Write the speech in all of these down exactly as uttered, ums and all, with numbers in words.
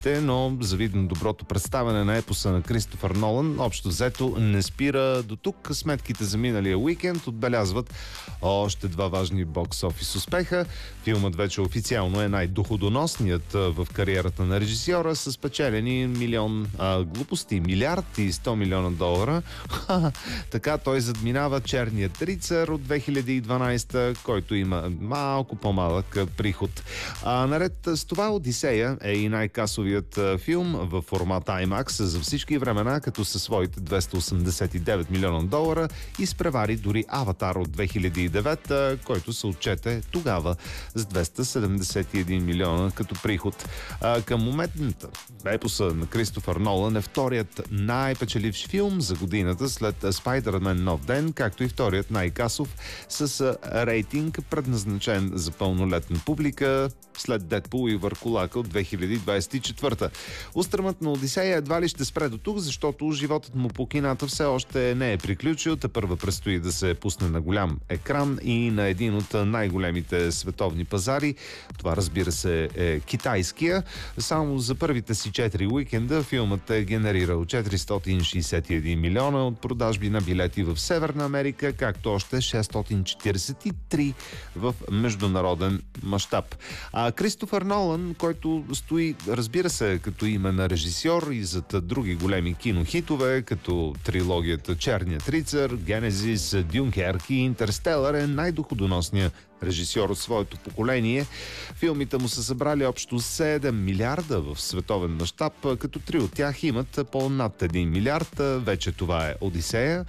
но завидно доброто представяне на епоса на Кристофър Нолан общо взето не спира до тук. Сметките за миналия уикенд отбелязват още два важни бокс-офис успеха. Филмът вече официално е най-доходоносният в кариерата на режисьора с печелени милион а, глупости, милиард и сто милиона долара. Така той задминава Черният рицар от две хиляди и дванадесета, който има малко по-малък приход. А наред с това Одисея е и най-касовият филм в формат IMAX за всички времена, като със своите двеста осемдесет и девет милиона долара изпревари дори Аватар от две хиляди и девета, който се отчете тогава с двеста седемдесет и един милиона като приход. А, към момента епоса на Кристофър Нолан е вторият най-печеливш филм за годината след Спайдърмен Нов ден, както и вторият най-касов с рейтинг, предназначен за пълнолетна публика след Дедпул и Върколака от две хиляди двадесет и четвърта. Устръмът на Одисея едва ли ще спре до тук, защото животът му по кината все още не е приключил. Тепърва предстои да се пусне на голям екран и на един от най-големите световни пазари. Това, разбира се, е китайския. Само за първите си четири уикенда филмът е генерирал четиристотин шестдесет и един милиона от продажби на билети в Северна Америка, както още шестстотин четиридесет и три в международен мащаб. А Кристофър Нолан, който стои, разбира се, като име на режисьор и зад други големи кинохитове, като трилогията Черният рицар, Генезис, Дюнкерк и Интерстелър, е най-доходоносният режисьор от своето поколение. Филмите му са събрали общо седем милиарда в световен мащаб, като три от тях имат по-над един милиард. Вече това е Одисея.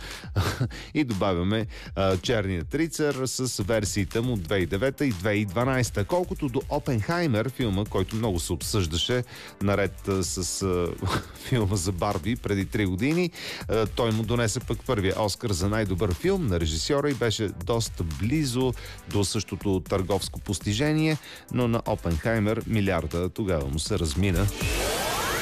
И добавяме а, Черният рицар с версиите му две хиляди и девета и две хиляди и дванадесета. Колкото до Опенхаймер, филма, който много се обсъждаше наред а, с а, филма за Барби преди три години, а, той му донесе пък първия Оскар за най-добър филм на режисьора и беше доста близо до същото търговско постижение, но на Опенхаймер милиарда тогава му се размина.